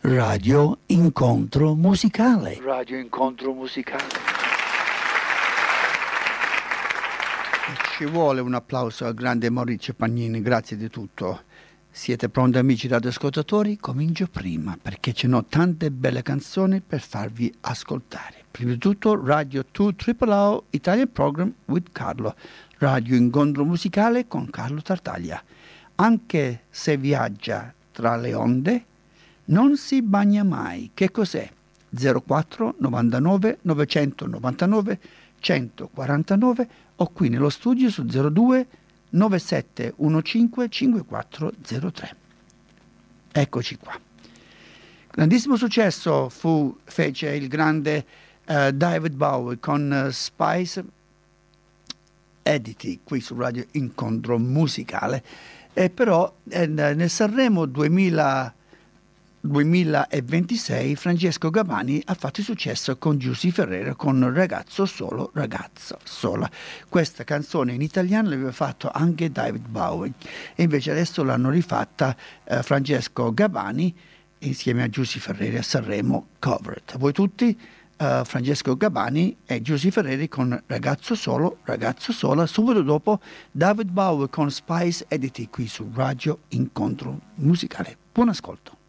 Radio Incontro Musicale. Radio Incontro Musicale. Ci vuole un applauso al grande Maurizio Pagnini, grazie di tutto. Siete pronti amici radioascoltatori? Comincio prima perché ci sono tante belle canzoni per farvi ascoltare. Prima di tutto Radio 2 OOO Italian Program with Carlo, Radio Incontro Musicale con Carlo Tartaglia. Anche se viaggia tra le onde, non si bagna mai. Che cos'è? 04 99 999 149 o qui nello studio su 02 9715 5403. Eccoci qua. Grandissimo successo fece il grande David Bowie con Spice Edity qui su Radio Incontro Musicale. E però nel Sanremo 2026 Francesco Gabani ha fatto successo con Giusy Ferrera con Ragazzo Solo, Ragazza Sola. Questa canzone in italiano l'aveva fatto anche David Bowie e invece adesso l'hanno rifatta Francesco Gabani insieme a Giusy Ferrera a Sanremo Covered. A voi tutti Francesco Gabani e Giusy Ferreri con Ragazzo Solo, Ragazzo Sola, subito dopo David Bowie con Spice Edity qui su Radio Incontro Musicale. Buon ascolto.